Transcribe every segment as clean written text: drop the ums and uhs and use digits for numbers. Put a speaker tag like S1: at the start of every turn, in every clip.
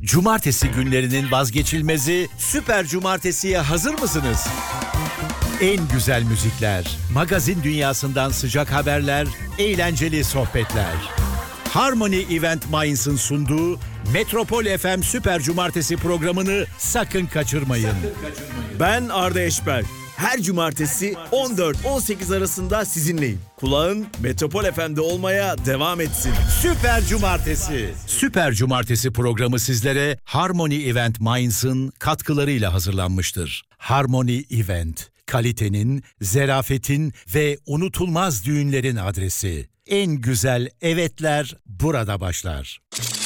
S1: Cumartesi günlerinin vazgeçilmezi Süper Cumartesi'ye hazır mısınız? En güzel müzikler, magazin dünyasından sıcak haberler, eğlenceli sohbetler. Harmony Event Mainz'ın sunduğu Metropol FM Süper Cumartesi programını sakın kaçırmayın.
S2: Ben Arda Eşber. Her cumartesi 14-18 arasında sizinleyim. Kulağın Metropol FM'de olmaya devam etsin.
S1: Süper Cumartesi. Süper Cumartesi programı sizlere Harmony Event Mainz'ın katkılarıyla hazırlanmıştır. Harmony Event, kalitenin, zerafetin ve unutulmaz düğünlerin adresi. En güzel evetler burada başlar.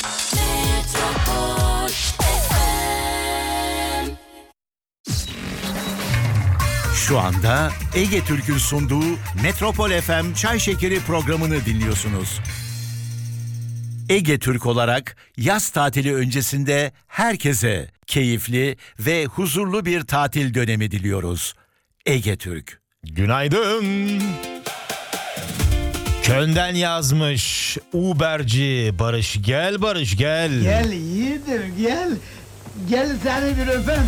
S1: Şu anda Ege Türk'ün sunduğu Metropol FM Çay Şekeri programını dinliyorsunuz. Ege Türk olarak yaz tatili öncesinde herkese keyifli ve huzurlu bir tatil dönemi diliyoruz. Ege Türk.
S3: Günaydın. Köln'den yazmış Uberci Barış. Gel Barış gel.
S4: Gel yiğidim gel. Gel seni bir öpem.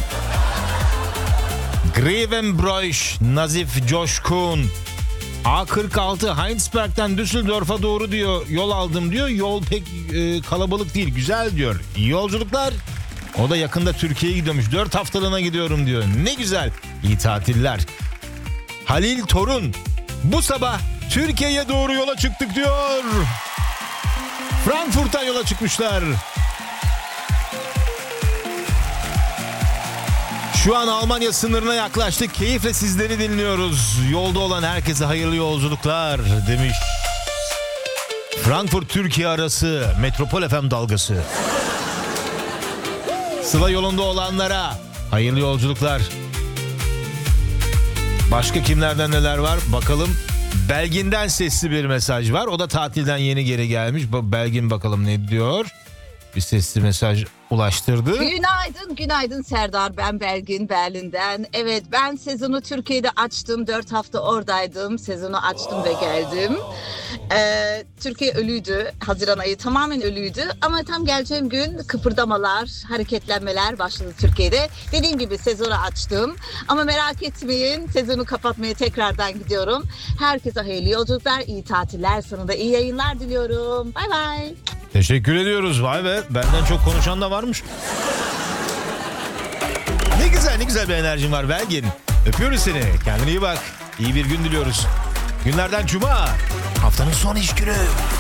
S3: Grevenbroich Nazif Coşkun. A46 Heinsberg'den Düsseldorf'a doğru diyor yol aldım diyor. Yol pek kalabalık değil, güzel diyor. İyi yolculuklar. O da yakında Türkiye'ye gidiyormuş. 4 haftalığına gidiyorum diyor. Ne güzel. İyi tatiller. Halil Torun. Bu sabah Türkiye'ye doğru yola çıktık diyor. Frankfurt'tan yola çıkmışlar. Şu an Almanya sınırına yaklaştık. Keyifle sizleri dinliyoruz. Yolda olan herkese hayırlı yolculuklar demiş. Frankfurt Türkiye arası Metropol FM dalgası. Sıla yolunda olanlara hayırlı yolculuklar. Başka kimlerden neler var bakalım. Belgin'den sesli bir mesaj var. O da tatilden yeni geri gelmiş. Belgin bakalım ne diyor. Bir sesli mesaj ulaştırdı.
S5: Günaydın Serdar, ben Belgin Berlin'den. Evet, ben sezonu Türkiye'de açtım, 4 hafta oradaydım, sezonu açtım ve geldim. Türkiye ölüydü, Haziran ayı tamamen ölüydü ama tam geleceğim gün kıpırdamalar, hareketlenmeler başladı Türkiye'de. Dediğim gibi sezonu açtım ama merak etmeyin, sezonu kapatmaya tekrardan gidiyorum. Herkese hayırlı yolculuklar, iyi tatiller, sana da iyi yayınlar diliyorum. Bay bay.
S3: Teşekkür ediyoruz. Vay be, benden çok konuşan da varmış. Ne güzel bir enerjin var Belgin. Öpüyoruz seni. Kendine iyi bak. İyi bir gün diliyoruz. Günlerden cuma. Haftanın son iş günü.